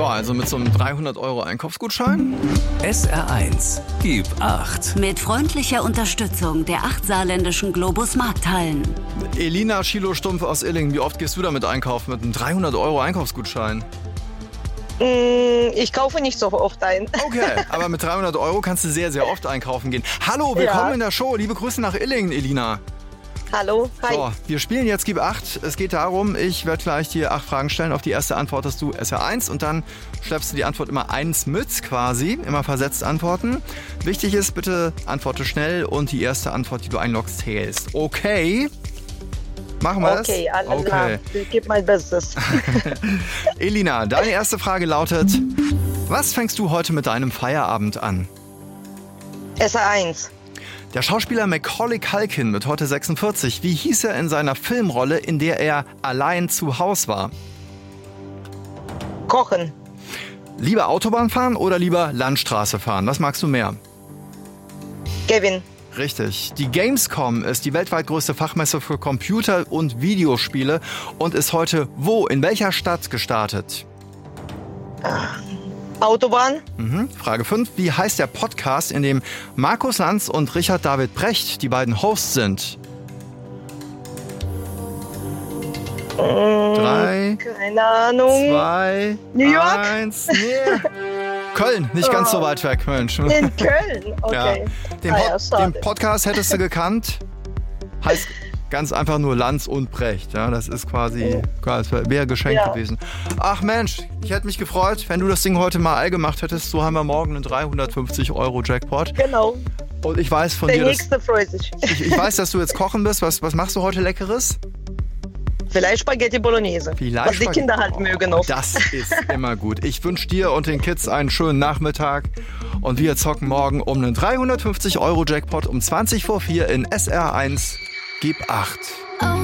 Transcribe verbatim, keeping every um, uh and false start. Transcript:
Ja, also mit so einem dreihundert Euro Einkaufsgutschein. S R eins, gib acht. Mit freundlicher Unterstützung der acht saarländischen Globus Markthallen. Elina Schilo-Stumpf aus Illingen, wie oft gehst du damit einkaufen mit einem dreihundert Euro Einkaufsgutschein? Ich kaufe nicht so oft ein. Okay, aber mit dreihundert Euro kannst du sehr, sehr oft einkaufen gehen. Hallo, willkommen Ja. in der Show. Liebe Grüße nach Illingen, Elina. Hallo, hi. So, wir spielen jetzt Gib acht. Es geht darum, ich werde gleich dir acht Fragen stellen. Auf die erste antwortest du S R eins und dann schleppst du die Antwort immer eins mit quasi. Immer versetzt antworten. Wichtig ist, bitte antworte schnell und die erste Antwort, die du einloggst, zählst. Okay? Machen wir Okay, es? alles klar. Ich gebe mein Bestes. Elina, deine erste Frage lautet: Was fängst du heute mit deinem Feierabend an? S R eins. Der Schauspieler Macaulay Culkin wird heute sechsundvierzig. Wie hieß er in seiner Filmrolle, in der er allein zu Hause war? Kochen. Lieber Autobahn fahren oder lieber Landstraße fahren? Was magst du mehr? Kevin. Richtig. Die Gamescom ist die weltweit größte Fachmesse für Computer- und Videospiele und ist heute wo, in welcher Stadt gestartet? Autobahn. Mhm. Frage fünf. Wie heißt der Podcast, in dem Markus Lanz und Richard David Brecht die beiden Hosts sind? Drei, Keine Ahnung. zwei, New York? eins. Nee. Köln, nicht ganz so weit weg, Mensch. In Köln. Okay. Ja. Den, Ah Pod- ja, schade. den Podcast hättest du gekannt. Heißt ganz einfach nur Lanz und Brecht. Ja, das ist quasi, das wäre geschenkt Ja. gewesen. Ach Mensch, ich hätte mich gefreut, wenn du das Ding heute mal all gemacht hättest. So haben wir morgen einen dreihundertfünfzig Euro Jackpot. Genau. Und ich weiß von Der dir, dass, nächste freut sich. ich, ich weiß, dass du jetzt kochen bist. Was, was machst du heute Leckeres? Vielleicht Spaghetti Bolognese. Vielleicht Was die Spaghetti. Kinder halt mögen oft. Das ist immer gut. Ich wünsche dir und den Kids einen schönen Nachmittag. Und wir zocken morgen um einen dreihundertfünfzig Euro Jackpot um zwanzig vor vier in S R eins. Gib acht.